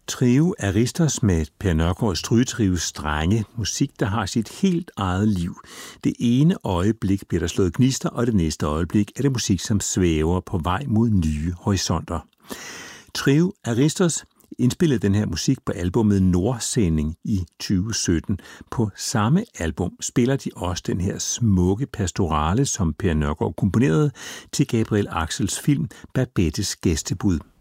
Trio Aristos med Per Nørgaards Strygetrios strenge, musik, der har sit helt eget liv. Det ene øjeblik bliver der slået gnister, og det næste øjeblik er det musik, som svæver på vej mod nye horisonter. Trio Aristos indspillede den her musik på albumet Nordsending i 2017. På samme album spiller de også den her smukke pastorale, som Per Nørgaard komponerede til Gabriel Axels film Babettes gæstebud.